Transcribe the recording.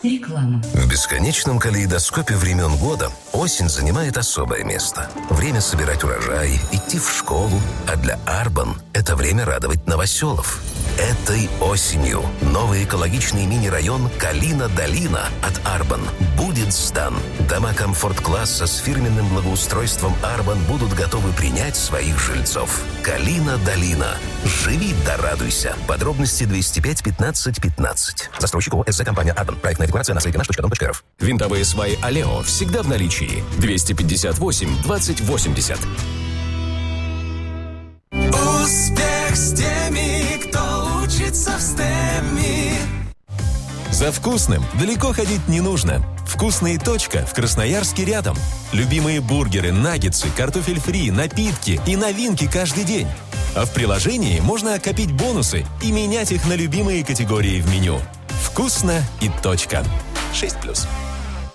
Реклама. В бесконечном калейдоскопе времен года осень занимает особое место. Время собирать урожай, идти в школу, а для Арбан это время радовать новоселов. Этой осенью новый экологичный мини-район Калина-Долина от Арбан будет сдан. Дома комфорт-класса с фирменным благоустройством Арбан будут готовы принять своих жильцов. Калина-Долина. Живи да радуйся. Подробности 205 15 15. Застройщик ОСЗ компания Арбан. Проектная декларация на сайте наш.дом.рф. Винтовые сваи Алео всегда в наличии. 258 20 80. Успех с теми, кто учится в STEM. За вкусным далеко ходить не нужно. Вкусная точка в Красноярске рядом. Любимые бургеры, наггетсы, картофель фри, напитки и новинки каждый день. А в приложении можно копить бонусы и менять их на любимые категории в меню. Вкусно и точка. 6+.